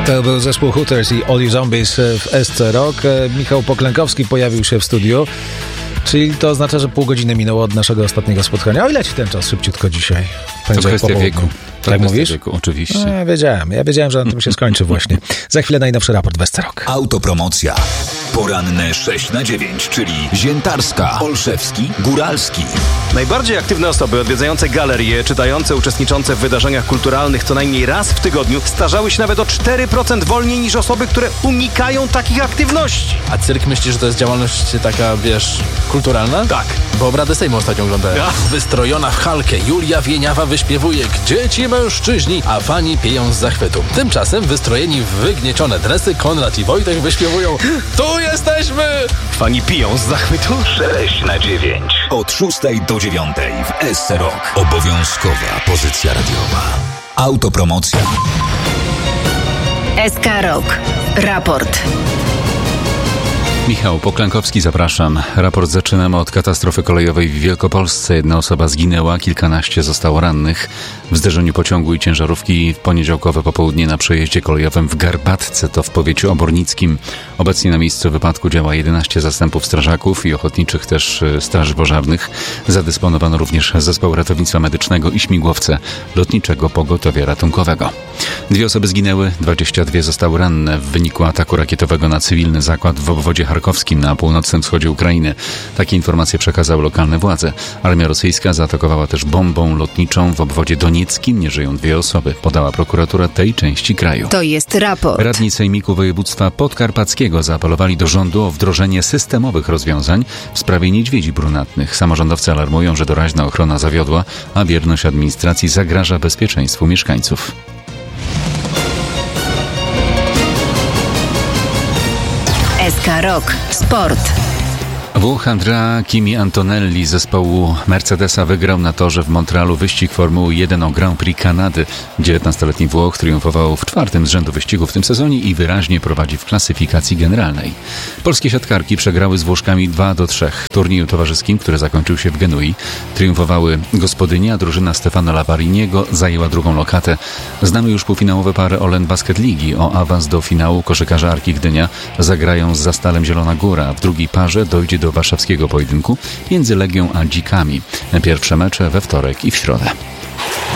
To był zespół Hooters i All You Zombies w SC Rock. Michał Poklękowski pojawił się w studiu, czyli to oznacza, że pół godziny minęło od naszego ostatniego spotkania. O ile ci ten czas szybciutko dzisiaj? To kwestia wieku. Tak mówisz? Wieku, oczywiście. No, ja wiedziałem, że na tym się skończy właśnie. Za chwilę najnowszy raport w SC Rock. Autopromocja. Poranne 6/9, czyli Ziętarska, Olszewski, Góralski. Najbardziej aktywne osoby odwiedzające galerie, czytające, uczestniczące w wydarzeniach kulturalnych co najmniej raz w tygodniu starzały się nawet o 4% wolniej niż osoby, które unikają takich aktywności. A cyrk myślisz, że to jest działalność taka, kulturalna? Tak. Bo obrady Sejmu ostatnio oglądałem. Ja. Wystrojona w halkę, Julia Wieniawa wyśpiewuje "Gdzie ci mężczyźni?", a fani pieją z zachwytu. Tymczasem wystrojeni w wygniecione dresy Konrad i Wojtek wyśpiewują "Tu jesteśmy!". Fani piją z zachwytu? 6/9. Od 6 do 9 w SC Rock. Obowiązkowa pozycja radiowa. Autopromocja. SK Rock. Raport. Michał Poklękowski, zapraszam. Raport zaczynamy od katastrofy kolejowej w Wielkopolsce. Jedna osoba zginęła, kilkanaście zostało rannych w zderzeniu pociągu i ciężarówki w poniedziałkowe popołudnie na przejeździe kolejowym w Garbatce, to w powiecie obornickim. Obecnie na miejscu wypadku działa 11 zastępów strażaków i ochotniczych też straży pożarnych. Zadysponowano również zespoł ratownictwa medycznego i śmigłowce Lotniczego Pogotowia Ratunkowego. 2 osoby zginęły, 22 zostały ranne w wyniku ataku rakietowego na cywilny zakład w obwodzie charkowskim na północnym wschodzie Ukrainy. Takie informacje przekazały lokalne władze. Armia rosyjska zaatakowała też bombą lotniczą w obwodzie donieckim. Nie żyją 2 osoby, podała prokuratura tej części kraju. To jest raport. Radni Sejmiku Województwa Podkarpackiego zaapelowali do rządu o wdrożenie systemowych rozwiązań w sprawie niedźwiedzi brunatnych. Samorządowcy alarmują, że doraźna ochrona zawiodła, a bierność administracji zagraża bezpieczeństwu mieszkańców. SK Rock. Sport. Włoch Andrea Kimi Antonelli z zespołu Mercedesa wygrał na torze w Montrealu wyścig Formuły 1 o Grand Prix Kanady. 19-letni Włoch triumfował w 4. z rzędu wyścigu w tym sezonie i wyraźnie prowadzi w klasyfikacji generalnej. Polskie siatkarki przegrały z Włoszkami 2-3 w turnieju towarzyskim, który zakończył się w Genui. Triumfowały gospodynie, a drużyna Stefano Lavariniego zajęła drugą lokatę. Znamy już półfinałowe pary Olen Basket Ligi. O awans do finału koszykarze Arki Gdynia zagrają z Zastalem Zielona Góra. W drugiej parze dojdzie do warszawskiego pojedynku między Legią a Dzikami. Pierwsze mecze we wtorek i w środę.